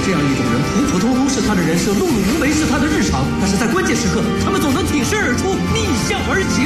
这样一种人，普普通通是他的人设，碌碌无为是他的日常，但是在关键时刻，他们总能挺身而出，逆向而行。